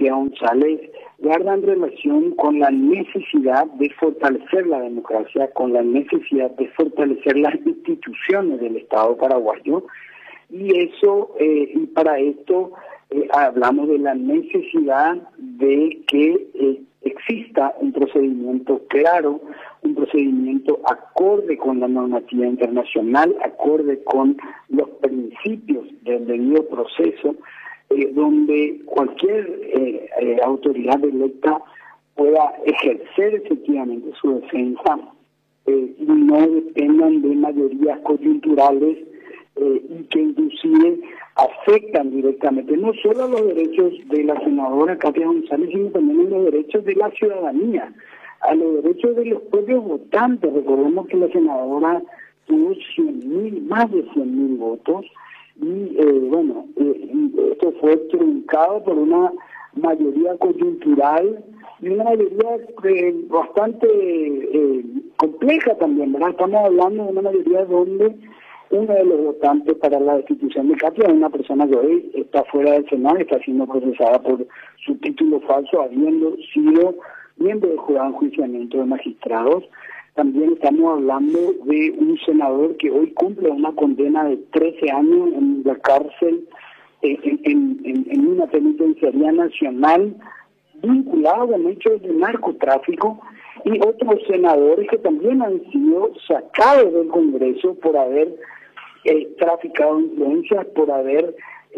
Katia González guardan relación con la necesidad de fortalecer la democracia, con la necesidad de fortalecer las instituciones del Estado paraguayo, y para esto hablamos de la necesidad de que exista un procedimiento claro, un procedimiento acorde con la normativa internacional, acorde con los principios del debido proceso, donde cualquier autoridad electa pueda ejercer efectivamente su defensa y no dependan de mayorías coyunturales y que inclusive afectan directamente no solo a los derechos de la senadora Katia González, sino también a los derechos de la ciudadanía, a los derechos de los propios votantes. Recordemos que la senadora tuvo más de 100.000 votos, y esto fue truncado por una mayoría coyuntural y una mayoría bastante compleja también, ¿verdad? Estamos hablando de una mayoría donde uno de los votantes para la destitución de Katia es una persona que hoy está fuera del Senado, está siendo procesada por su título falso, habiendo sido miembro del jurado de enjuiciamiento de magistrados. También estamos hablando de un senador que hoy cumple una condena de 13 años en la cárcel, en una penitenciaría nacional, vinculado con hechos de narcotráfico, y otros senadores que también han sido sacados del Congreso por haber traficado influencias, por haber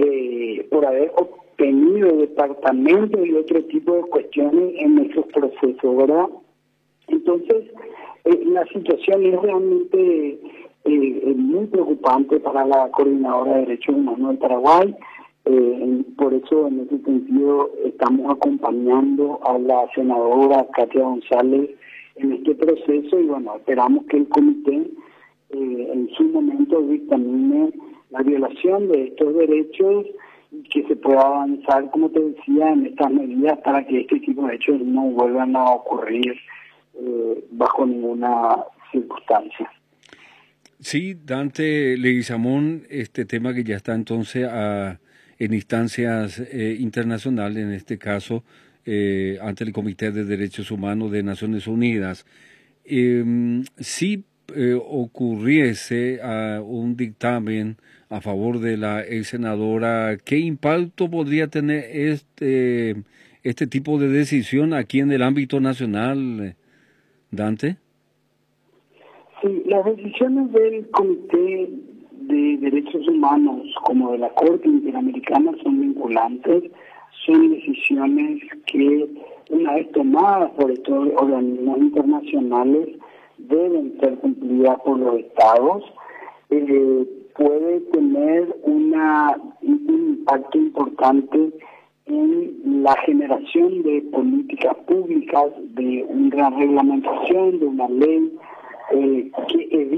obtenido departamentos y otro tipo de cuestiones en esos procesos, ¿verdad? Entonces, la situación es realmente muy preocupante para la Coordinadora de Derechos Humanos del Paraguay. Por eso, en ese sentido, estamos acompañando a la senadora Katia González en este proceso, y bueno, esperamos que el comité en su momento dictamine la violación de estos derechos y que se pueda avanzar, como te decía, en estas medidas para que este tipo de hechos no vuelvan a ocurrir bajo ninguna circunstancia. Sí, Dante Leguizamón, este tema que ya está entonces en instancias internacionales, en este caso ante el Comité de Derechos Humanos de Naciones Unidas. Si ocurriese un dictamen a favor de la ex senadora, ¿qué impacto podría tener este tipo de decisión aquí en el ámbito nacional, Dante? Sí, las decisiones del Comité de Derechos Humanos como de la Corte Interamericana son vinculantes, son decisiones que, una vez tomadas por estos organismos internacionales, deben ser cumplidas por los estados. Puede tener un impacto importante en la generación de políticas públicas, de una reglamentación, de una ley que evite